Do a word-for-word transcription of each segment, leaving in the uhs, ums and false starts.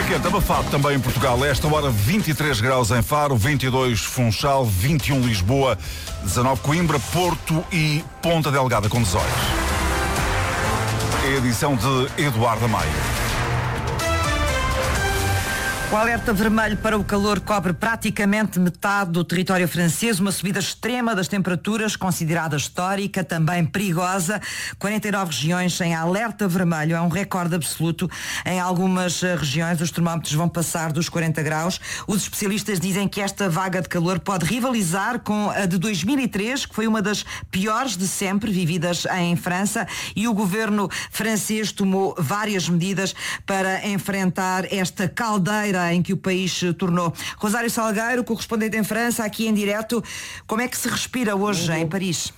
quente, abafado também em Portugal. A esta hora, vinte e três graus em Faro, vinte e dois Funchal, vinte e um Lisboa, dezanove Coimbra, Porto e Ponta Delgada com dezoito. É a edição de Eduardo Amaya. O alerta vermelho para o calor cobre praticamente metade do território francês, uma subida extrema das temperaturas, considerada histórica, também perigosa. quarenta e nove regiões em alerta vermelho, é um recorde absoluto. Em algumas regiões os termómetros vão passar dos quarenta graus. Os especialistas dizem que esta vaga de calor pode rivalizar com a de dois mil e três, que foi uma das piores de sempre vividas em França, e o governo francês tomou várias medidas para enfrentar esta caldeira em que o país se tornou. Rosário Salgueiro, correspondente em França, aqui em direto. Como é que se respira hoje uhum. em Paris?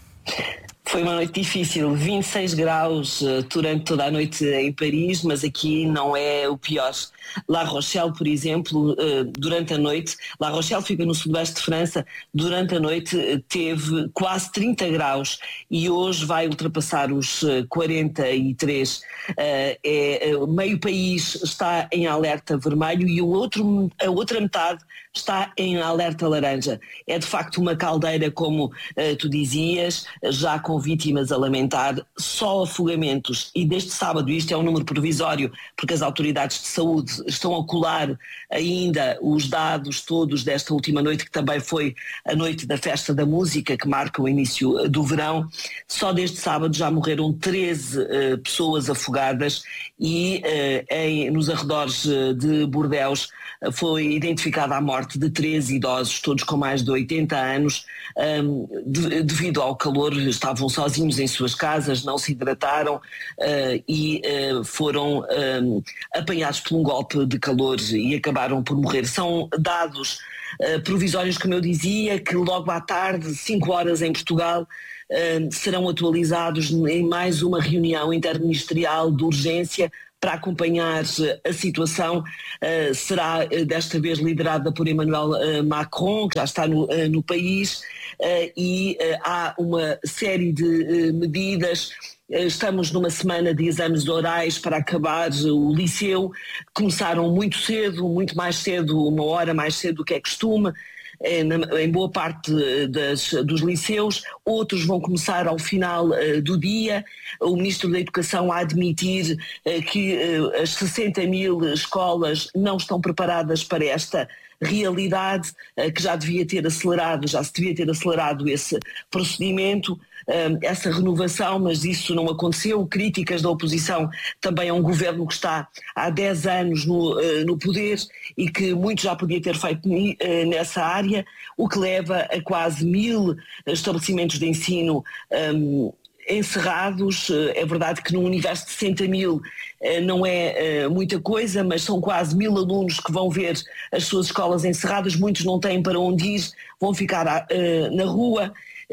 Foi uma noite difícil, vinte e seis graus uh, durante toda a noite em Paris, mas aqui não é o pior. La Rochelle, por exemplo, uh, durante a noite, La Rochelle fica no sudoeste de França, durante a noite uh, teve quase trinta graus e hoje vai ultrapassar os uh, quarenta e três. Uh, é, uh, meio país está em alerta vermelho e o outro, a outra metade está em alerta laranja. É de facto uma caldeira, como uh, tu dizias, já com vítimas a lamentar, só afogamentos. E desde sábado, isto é um número provisório, porque as autoridades de saúde estão a colar ainda os dados todos desta última noite, que também foi a noite da festa da música, que marca o início do verão. Só desde sábado já morreram treze uh, pessoas afogadas e uh, em, nos arredores uh, de Bordeaux uh, foi identificada a morte de treze idosos, todos com mais de oitenta anos, um, de, devido ao calor. Estavam sozinhos em suas casas, não se hidrataram uh, e uh, foram um, apanhados por um golpe de calor e acabaram por morrer. São dados uh, provisórios, como eu dizia, que logo à tarde, cinco horas em Portugal, uh, serão atualizados em mais uma reunião interministerial de urgência para acompanhar a situação. Uh, será uh, desta vez liderada por Emmanuel uh, Macron, que já está no, uh, no país, uh, e uh, há uma série de uh, medidas. Uh, estamos numa semana de exames orais para acabar o liceu. Começaram muito cedo, muito mais cedo, uma hora mais cedo do que é costume, em boa parte das, dos liceus. Outros vão começar ao final uh, do dia. O Ministro da Educação a admitir uh, que uh, as sessenta mil escolas não estão preparadas para esta realidade, uh, que já devia ter acelerado, já se devia ter acelerado esse procedimento, uh, essa renovação, mas isso não aconteceu. Críticas da oposição também a um governo que está há dez anos no, uh, no poder e que muito já podia ter feito uh, nessa área, o que leva a quase mil estabelecimentos de ensino um, encerrados. É verdade que num universo de sessenta mil não é muita coisa, mas são quase mil alunos que vão ver as suas escolas encerradas, muitos não têm para onde ir, vão ficar na rua.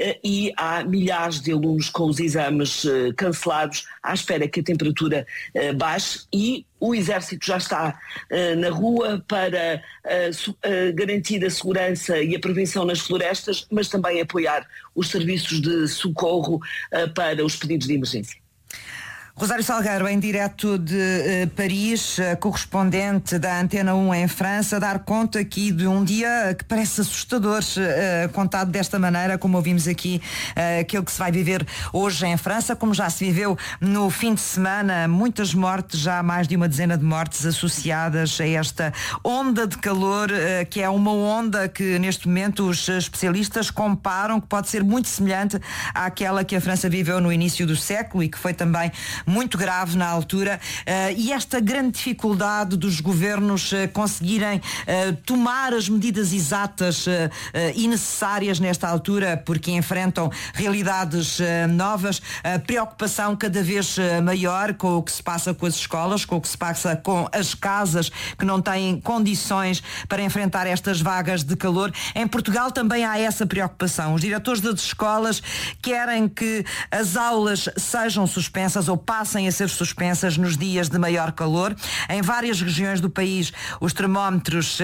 E há milhares de alunos com os exames uh, cancelados, à espera que a temperatura uh, baixe, e o Exército já está uh, na rua para uh, su- uh, garantir a segurança e a prevenção nas florestas, mas também apoiar os serviços de socorro uh, para os pedidos de emergência. Rosário Salgueiro, em direto de uh, Paris, uh, correspondente da Antena um em França, dar conta aqui de um dia que parece assustador, uh, contado desta maneira, como ouvimos aqui, uh, aquilo que se vai viver hoje em França, como já se viveu no fim de semana, muitas mortes, já mais de uma dezena de mortes associadas a esta onda de calor, uh, que é uma onda que neste momento os especialistas comparam que pode ser muito semelhante àquela que a França viveu no início do século e que foi também muito grave na altura, uh, e esta grande dificuldade dos governos uh, conseguirem uh, tomar as medidas exatas uh, uh, e necessárias nesta altura, porque enfrentam realidades uh, novas, a preocupação cada vez uh, maior com o que se passa com as escolas, com o que se passa com as casas que não têm condições para enfrentar estas vagas de calor. Em Portugal também há essa preocupação. Os diretores das escolas querem que as aulas sejam suspensas ou passem a ser suspensas nos dias de maior calor. Em várias regiões do país, os termómetros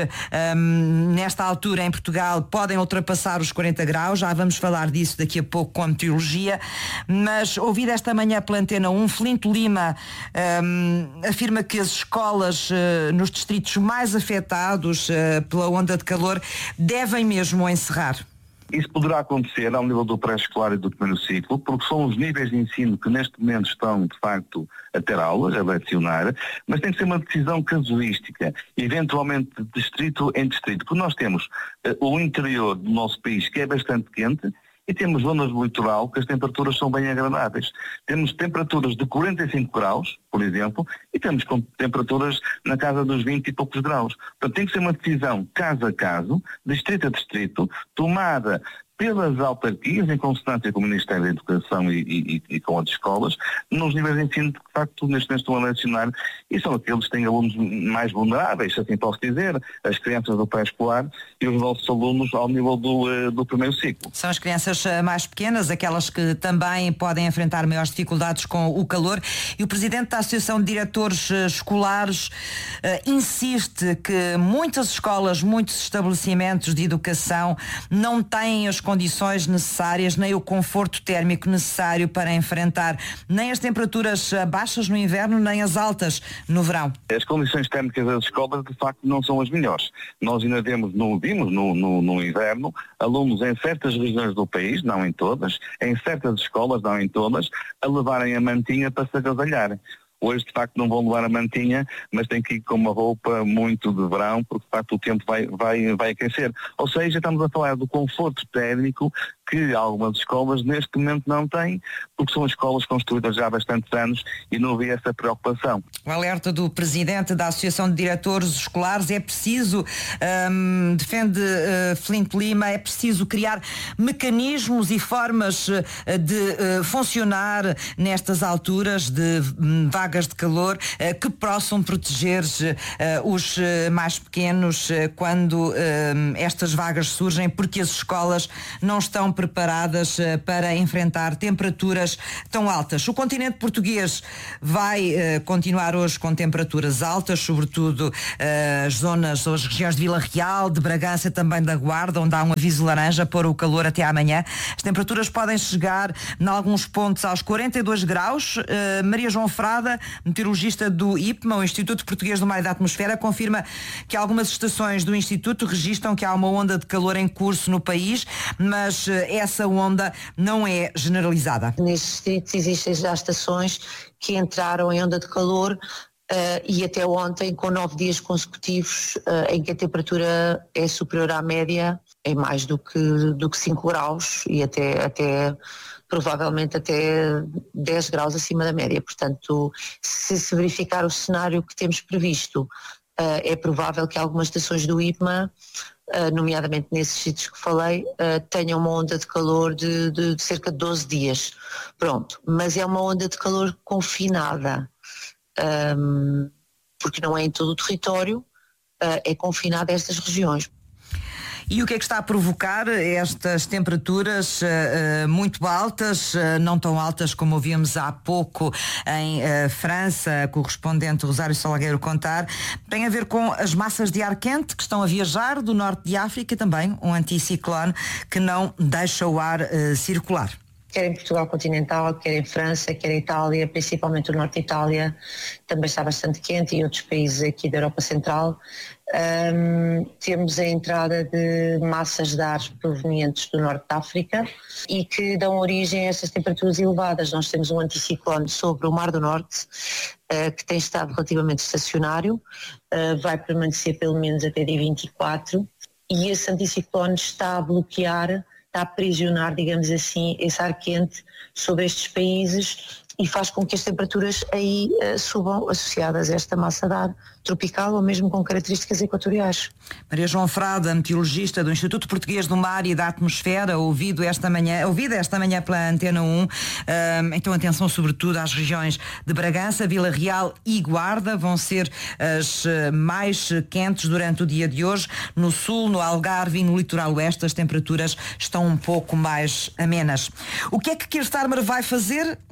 um, nesta altura em Portugal podem ultrapassar os quarenta graus. Já vamos falar disso daqui a pouco com a meteorologia. Mas ouvido esta manhã pela Antena um, Flinto Lima um, afirma que as escolas uh, nos distritos mais afetados uh, pela onda de calor devem mesmo encerrar. Isso poderá acontecer ao nível do pré-escolar e do primeiro ciclo, porque são os níveis de ensino que neste momento estão, de facto, a ter aulas, a lecionar, mas tem que ser uma decisão casuística, eventualmente de distrito em distrito, porque nós temos uh, o interior do nosso país que é bastante quente, e temos zonas do litoral que as temperaturas são bem agradáveis. Temos temperaturas de quarenta e cinco graus, por exemplo, e temos temperaturas na casa dos vinte e poucos graus. Portanto, tem que ser uma decisão caso a caso, distrito a distrito, tomada pelas autarquias, em consonância com o Ministério da Educação e, e, e com as escolas, nos níveis de ensino que, de facto, neste momento estão a lecionar, e são aqueles que têm alunos mais vulneráveis, assim posso dizer, as crianças do pré-escolar e os nossos alunos ao nível do, do primeiro ciclo. São as crianças mais pequenas, aquelas que também podem enfrentar maiores dificuldades com o calor, e o Presidente da Associação de Diretores Escolares uh, insiste que muitas escolas, muitos estabelecimentos de educação não têm as condições necessárias, nem o conforto térmico necessário para enfrentar nem as temperaturas baixas no inverno, nem as altas no verão. As condições térmicas das escolas, de facto, não são as melhores. Nós ainda vemos no, vimos no, no, no inverno alunos em certas regiões do país, não em todas, em certas escolas, não em todas, a levarem a mantinha para se agasalharem. Hoje, de facto, não vão levar a mantinha, mas têm que ir com uma roupa muito de verão, porque, de facto, o tempo vai, vai, vai aquecer. Ou seja, estamos a falar do conforto térmico que algumas escolas neste momento não têm, porque são escolas construídas já há bastantes anos e não havia essa preocupação. O alerta do Presidente da Associação de Diretores Escolares: é preciso, hum, defende uh, Flinto Lima, é preciso criar mecanismos e formas uh, de uh, funcionar nestas alturas de um, vagas de calor uh, que possam proteger uh, os uh, mais pequenos uh, quando uh, estas vagas surgem, porque as escolas não estão preparadas uh, para enfrentar temperaturas tão altas. O continente português vai uh, continuar hoje com temperaturas altas, sobretudo uh, as zonas ou as regiões de Vila Real, de Bragança, também da Guarda, onde há um aviso laranja para o calor até amanhã. As temperaturas podem chegar, em alguns pontos, aos quarenta e dois graus. Uh, Maria João Frada, meteorologista do I P M A, o Instituto Português do Mar e da Atmosfera, confirma que algumas estações do Instituto registram que há uma onda de calor em curso no país, mas uh, essa onda não é generalizada. Nestes distritos existem já estações que entraram em onda de calor uh, e até ontem com nove dias consecutivos uh, em que a temperatura é superior à média em mais do que, do que cinco graus e até, até provavelmente até dez graus acima da média. Portanto, se se verificar o cenário que temos previsto, uh, é provável que algumas estações do I P M A, Uh, nomeadamente nesses sítios que falei, uh, tenham uma onda de calor de, de, de cerca de doze dias. Pronto, mas é uma onda de calor confinada, um, porque não é em todo o território, uh, é confinada a estas regiões. E o que é que está a provocar estas temperaturas uh, muito altas, uh, não tão altas como ouvimos há pouco em uh, França, correspondente Rosário Salgueiro contar? Tem a ver com as massas de ar quente que estão a viajar do norte de África, também um anticiclone que não deixa o ar uh, circular. Quer em Portugal continental, quer em França, quer em Itália, principalmente o norte de Itália, também está bastante quente, e outros países aqui da Europa Central. Um, temos a entrada de massas de ar provenientes do norte de África e que dão origem a essas temperaturas elevadas. Nós temos um anticiclone sobre o Mar do Norte, uh, que tem estado relativamente estacionário, uh, vai permanecer pelo menos até dia vinte e quatro, e esse anticiclone está a bloquear, está a aprisionar, digamos assim, esse ar quente sobre estes países e faz com que as temperaturas aí uh, subam associadas a esta massa de ar tropical ou mesmo com características equatoriais. Maria João Frada, meteorologista do Instituto Português do Mar e da Atmosfera, ouvido esta manhã, ouvida esta manhã pela Antena um. Um, então atenção sobretudo às regiões de Bragança, Vila Real e Guarda, vão ser as mais quentes durante o dia de hoje. No sul, no Algarve e no litoral oeste, as temperaturas estão um pouco mais amenas. O que é que Keir Starmer vai fazer?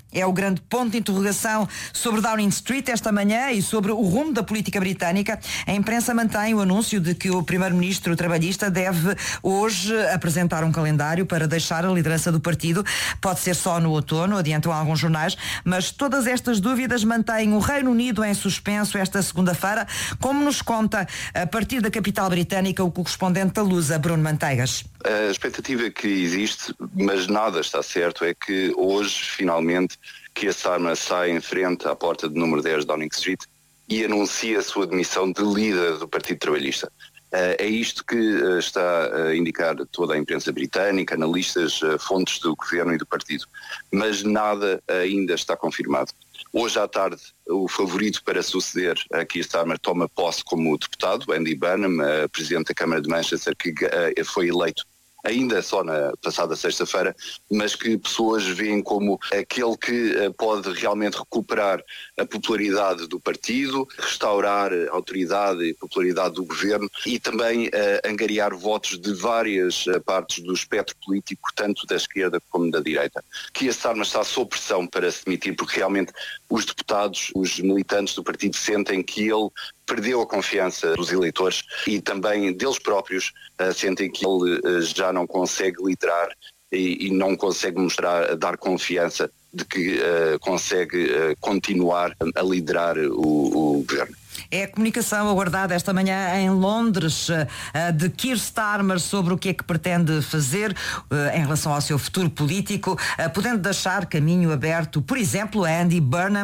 É o grande ponto de interrogação sobre Downing Street esta manhã e sobre o rumo da política britânica. A imprensa mantém o anúncio de que o primeiro-ministro trabalhista deve hoje apresentar um calendário para deixar a liderança do partido. Pode ser só no outono, adiantam alguns jornais, mas todas estas dúvidas mantêm o Reino Unido em suspenso esta segunda-feira, como nos conta a partir da capital britânica o correspondente da Lusa, Bruno Manteigas. A expectativa que existe, mas nada está certo, é que hoje, finalmente, Keir Starmer sai em frente à porta de número dez de Downing Street e anuncia a sua demissão de líder do Partido Trabalhista. É isto que está a indicar toda a imprensa britânica, analistas, fontes do governo e do partido. Mas nada ainda está confirmado. Hoje à tarde, o favorito para suceder a Keir Starmer toma posse como deputado, Andy Burnham, presidente da Câmara de Manchester, que foi eleito ainda só na passada sexta-feira, mas que pessoas veem como aquele que pode realmente recuperar a popularidade do partido, restaurar a autoridade e popularidade do governo e também uh, angariar votos de várias uh, partes do espectro político, tanto da esquerda como da direita. Keir Starmer está sob pressão para se demitir porque realmente os deputados, os militantes do partido sentem que ele perdeu a confiança dos eleitores e também deles próprios uh, sentem que ele uh, já não consegue liderar e, e não consegue mostrar, dar confiança de que uh, consegue uh, continuar a liderar o, o governo. É a comunicação aguardada esta manhã em Londres de Keir Starmer sobre o que é que pretende fazer em relação ao seu futuro político, podendo deixar caminho aberto, por exemplo, a Andy Burnham.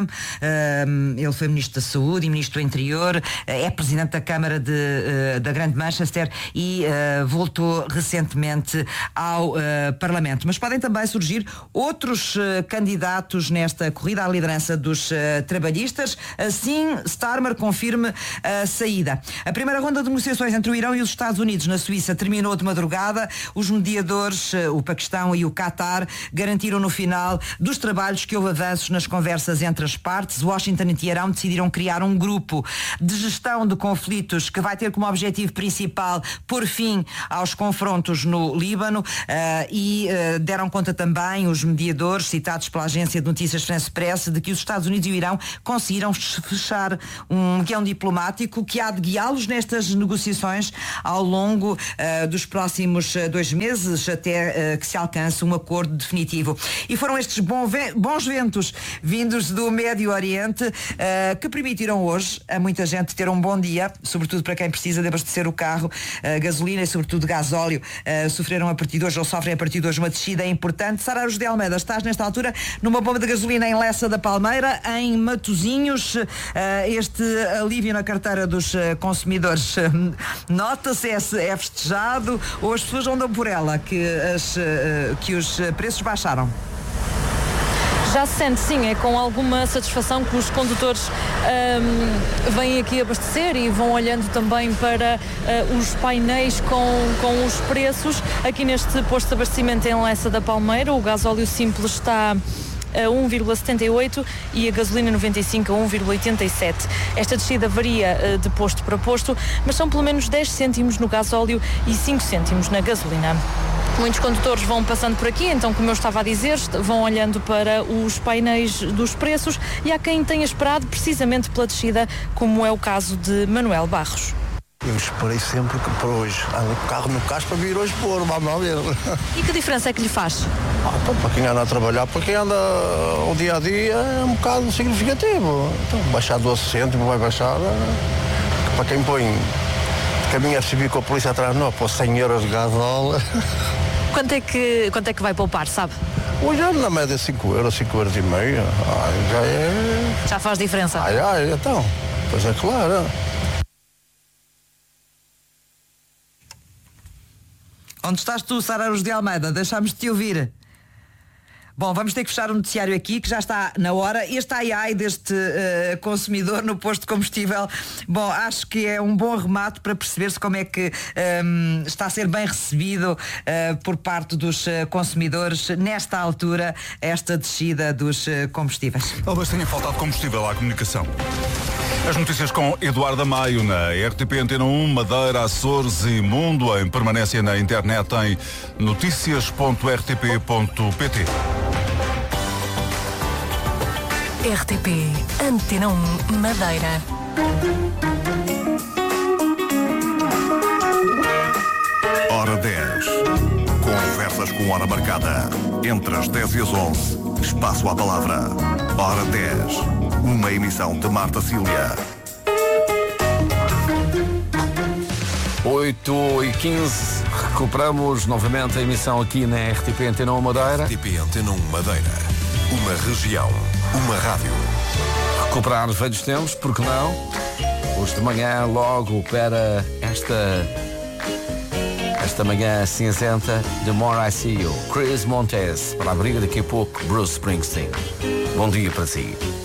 Ele foi Ministro da Saúde e Ministro do Interior, é Presidente da Câmara de, da Grande Manchester e voltou recentemente ao Parlamento. Mas podem também surgir outros candidatos nesta corrida à liderança dos trabalhistas. Assim, Starmer confirma a saída. A primeira ronda de negociações entre o Irão e os Estados Unidos na Suíça terminou de madrugada. Os mediadores, o Paquistão e o Qatar, garantiram no final dos trabalhos que houve avanços nas conversas entre as partes. Washington e Teherão decidiram criar um grupo de gestão de conflitos que vai ter como objetivo principal pôr fim aos confrontos no Líbano uh, e uh, deram conta também os mediadores, citados pela agência de notícias France Press, de que os Estados Unidos e o Irão conseguiram fechar um guião diplomático que há de guiá-los nestas negociações ao longo uh, dos próximos uh, dois meses até uh, que se alcance um acordo definitivo. E foram estes bom ve- bons ventos vindos do Médio Oriente uh, que permitiram hoje a muita gente ter um bom dia, sobretudo para quem precisa de abastecer o carro, uh, gasolina e sobretudo gasóleo. Uh, sofreram a partir de hoje ou sofrem a partir de hoje uma descida importante. Sara José Almeida, estás nesta altura numa bomba de gasolina em Lessa da Palmeira, em Matosinhos. Uh, este alívio na carteira dos uh, consumidores uh, nota-se, é, é festejado ou as pessoas andam por ela que, as, uh, que os preços baixaram? Já se sente, sim, é com alguma satisfação que os condutores um, vêm aqui abastecer e vão olhando também para uh, os painéis com, com os preços. Aqui neste posto de abastecimento em Lessa da Palmeira, o gasóleo simples está a um vírgula setenta e oito e a gasolina noventa e cinco a um vírgula oitenta e sete. Esta descida varia uh, de posto para posto, mas são pelo menos dez cêntimos no gasóleo e cinco cêntimos na gasolina. Muitos condutores vão passando por aqui, então, como eu estava a dizer, vão olhando para os painéis dos preços e há quem tenha esperado precisamente pela descida, como é o caso de Manuel Barros. Eu esperei sempre que para hoje. Ando com o carro no casco para vir hoje pôr, vamos lá ver. E que diferença é que lhe faz? Ah, então, para quem anda a trabalhar, para quem anda ao dia a dia, é um bocado significativo. Então, baixar doze cêntimos, vai baixar. Para quem põe caminho a subir com a polícia atrás, não, pôr cem euros de gasóleo. Quanto é que, quanto é que vai poupar, sabe? Hoje ando na média cinco euros, cinco euros e meio. Ah, já é. Já faz diferença? Ai, ai, então. Pois é claro. Onde estás tu, Sara José Almeida? Deixámos de te ouvir. Bom, vamos ter que fechar o noticiário aqui, que já está na hora. Este ai ai deste uh, consumidor no posto de combustível, bom, acho que é um bom remate para perceber-se como é que um, está a ser bem recebido uh, por parte dos uh, consumidores nesta altura, esta descida dos uh, combustíveis. Talvez tenha faltado combustível à comunicação. As notícias com Eduardo Amaio na R T P Antena um, Madeira, Açores e Mundo, em permanência na internet em notícias ponto r t p ponto p t. R T P Antena um Madeira. Hora dez. Conversas com hora marcada. Entre as dez e as onze. Espaço à palavra. Hora dez. Uma emissão de Marta Cília. oito e quinze. Recuperamos novamente a emissão aqui na R T P Antena um Madeira. R T P Antena um Madeira. Uma região. Uma rádio. Recuperar os velhos tempos, porque não? Hoje de manhã, logo para esta esta manhã cinzenta, The More I See You, Chris Montez, para abrir daqui a pouco Bruce Springsteen. Bom dia para si.